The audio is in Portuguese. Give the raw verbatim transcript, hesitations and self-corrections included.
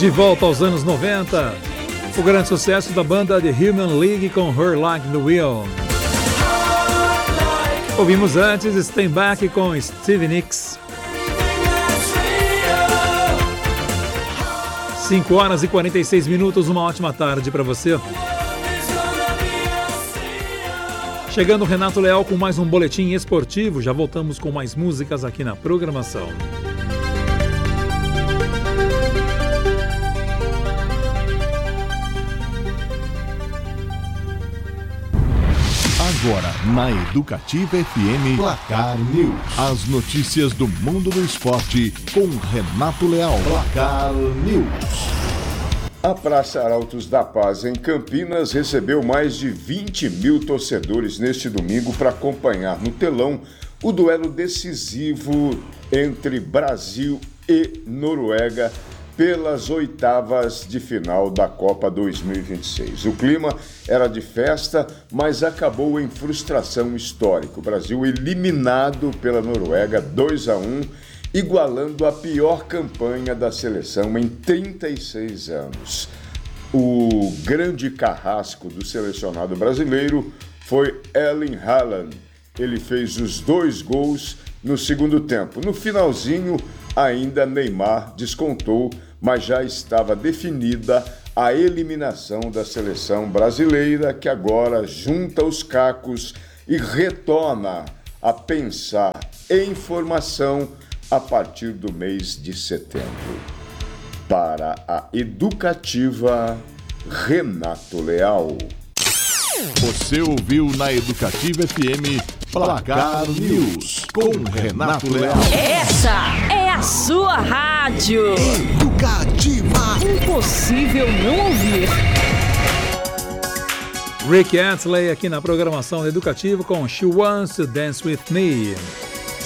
De volta aos anos noventa, o grande sucesso da banda The Human League com Her Like the Wheel. Ouvimos antes Stand Back com Stevie Nicks. cinco horas e quarenta e seis minutos, uma ótima tarde para você. Chegando o Renato Leal com mais um boletim esportivo. Já voltamos com mais músicas aqui na programação. Agora, na Educativa F M, Placar News. As notícias do mundo do esporte com Renato Leal. Placar News. A Praça Arautos da Paz, em Campinas, recebeu mais de vinte mil torcedores neste domingo para acompanhar no telão o duelo decisivo entre Brasil e Noruega pelas oitavas de final da Copa dois mil e vinte e seis. O clima era de festa, mas acabou em frustração histórica. O Brasil eliminado pela Noruega dois a um, igualando a pior campanha da seleção em trinta e seis anos. O grande carrasco do selecionado brasileiro foi Erling Haaland. Ele fez os dois gols no segundo tempo. No finalzinho, ainda Neymar descontou, mas já estava definida a eliminação da seleção brasileira, que agora junta os cacos e retorna a pensar em formação a partir do mês de setembro. Para a Educativa, Renato Leal. Você ouviu na Educativa F M Placar News com Renato Leal. Essa é a sua rádio. Educativa. Impossível não ouvir. Rick Astley aqui na programação Educativa com She Wants to Dance With Me.